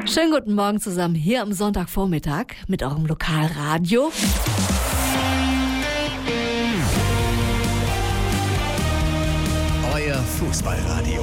Schönen guten Morgen zusammen hier am Sonntagvormittag mit eurem Lokalradio. Euer Fußballradio.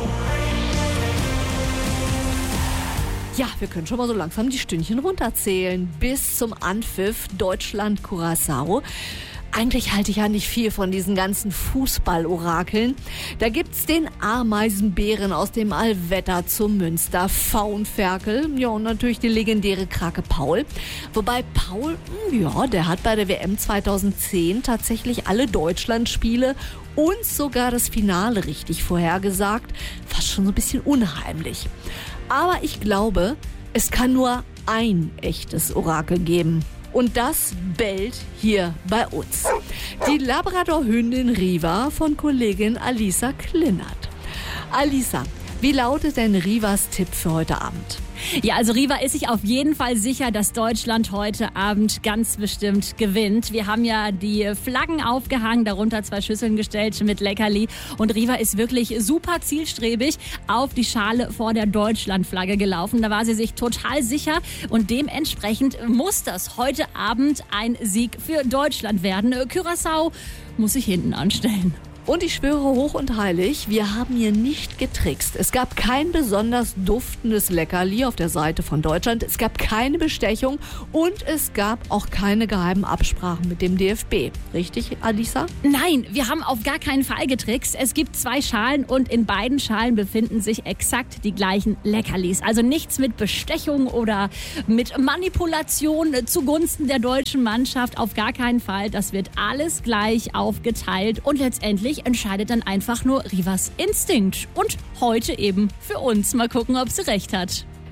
Ja, wir können schon mal so langsam die Stündchen runterzählen. Bis zum Anpfiff Deutschland-Curaçao. Eigentlich halte ich ja nicht viel von diesen ganzen Fußballorakeln. Da gibt's den Ameisenbären aus dem Allwetter zum Münster, Faunferkel, ja und natürlich die legendäre Krake Paul. Wobei Paul, ja, der hat bei der WM 2010 tatsächlich alle Deutschlandspiele und sogar das Finale richtig vorhergesagt. Fast schon so ein bisschen unheimlich. Aber ich glaube, es kann nur ein echtes Orakel geben. Und das bellt hier bei uns. Die Labrador-Hündin Riva von Kollegin Alisa Klinnert. Alisa, wie lautet denn Rivas Tipp für heute Abend? Ja, also Riva ist sich auf jeden Fall sicher, dass Deutschland heute Abend ganz bestimmt gewinnt. Wir haben ja die Flaggen aufgehangen, darunter 2 Schüsseln gestellt mit Leckerli. Und Riva ist wirklich super zielstrebig auf die Schale vor der Deutschlandflagge gelaufen. Da war sie sich total sicher und dementsprechend muss das heute Abend ein Sieg für Deutschland werden. Curaçao muss sich hinten anstellen. Und ich schwöre hoch und heilig, wir haben hier nicht getrickst. Es gab kein besonders duftendes Leckerli auf der Seite von Deutschland. Es gab keine Bestechung und es gab auch keine geheimen Absprachen mit dem DFB. Richtig, Alisa? Nein, wir haben auf gar keinen Fall getrickst. Es gibt 2 Schalen und in beiden Schalen befinden sich exakt die gleichen Leckerlis. Also nichts mit Bestechung oder mit Manipulation zugunsten der deutschen Mannschaft. Auf gar keinen Fall. Das wird alles gleich aufgeteilt und letztendlich entscheidet dann einfach nur Rivas Instinkt. Und heute eben für uns. Mal gucken, ob sie recht hat.